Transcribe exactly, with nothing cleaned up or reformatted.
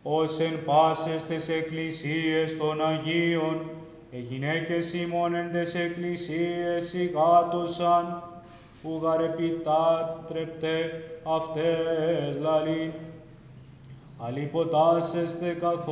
ως εν πάσες τες εκκλησίες των Αγίων, και γυναίκες ημών εν τες εκκλησίες ηγάτωσαν, που γαρ επιτάτρεπτε αυτές λαλήν, αλιποτάσσεστε καθόλου